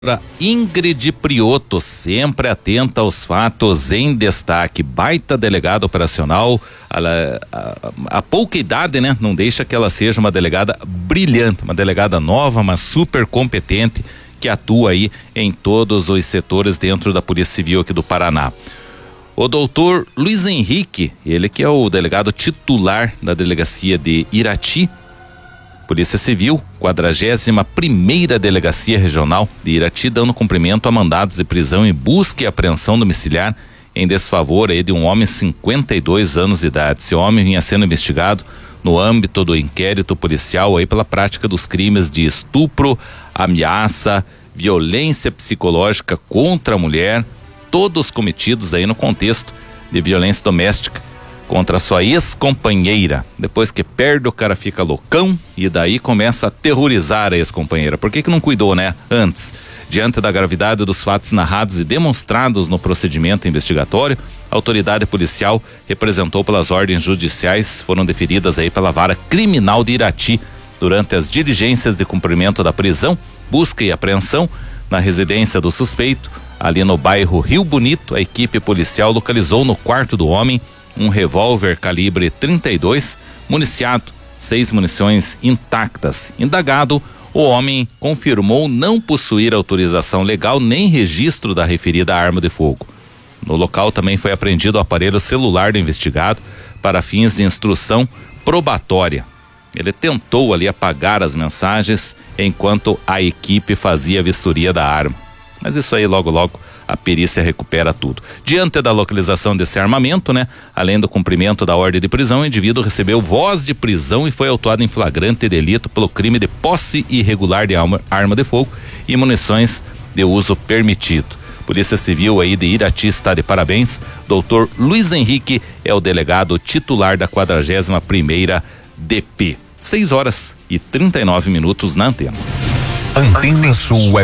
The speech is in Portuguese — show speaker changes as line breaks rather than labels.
Ingrid Prioto, sempre atenta aos fatos em destaque, baita delegada operacional, a pouca idade, né? Não deixa que ela seja uma delegada brilhante, uma delegada nova, mas super competente, que atua aí em todos os setores dentro da Polícia Civil aqui do Paraná. O doutor Luiz Henrique, ele que é o delegado titular da delegacia de Irati, Polícia Civil, 41ª Delegacia Regional de Irati, dando cumprimento a mandados de prisão em busca e apreensão domiciliar em desfavor aí de um homem de 52 anos de idade. Esse homem vinha sendo investigado no âmbito do inquérito policial aí pela prática dos crimes de estupro, ameaça, violência psicológica contra a mulher, todos cometidos aí no contexto de violência doméstica contra sua ex-companheira. Depois que perde, o cara fica loucão e daí começa a aterrorizar a ex-companheira. Por que não cuidou, né? Antes, diante da gravidade dos fatos narrados e demonstrados no procedimento investigatório, a autoridade policial representou pelas ordens judiciais, foram deferidas aí pela Vara Criminal de Irati durante as diligências de cumprimento da prisão, busca e apreensão na residência do suspeito, ali no bairro Rio Bonito. A equipe policial localizou no quarto do homem um revólver calibre 32, municiado, 6 munições intactas. Indagado, o homem confirmou não possuir autorização legal nem registro da referida arma de fogo. No local também foi apreendido o aparelho celular do investigado para fins de instrução probatória. Ele tentou ali apagar as mensagens enquanto a equipe fazia a vistoria da arma. Mas isso aí logo a perícia recupera tudo. Diante da localização desse armamento, né? Além do cumprimento da ordem de prisão, o indivíduo recebeu voz de prisão e foi autuado em flagrante delito pelo crime de posse irregular de arma de fogo e munições de uso permitido. Polícia Civil aí de Irati está de parabéns. Doutor Luiz Henrique é o delegado titular da 41ª DP. 6 horas e 39 minutos na antena.
Antena Sul